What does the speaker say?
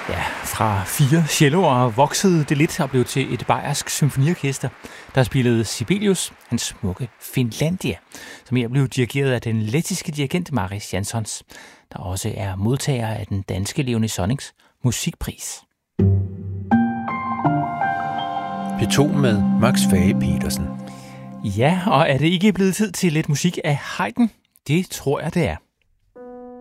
Ja, fra 4 celloer voksede det lidt og blev til et bayersk symfoniorkester, der spillede Sibelius, hans smukke Finlandia, som her blev dirigeret af den lettiske dirigent Mariss Jansons, der også er modtager af den danske Léonie Sonnings musikpris. P2 med Max Fage-Petersen. Ja, og er det ikke blevet tid til lidt musik af Haydn? Det tror jeg, det er.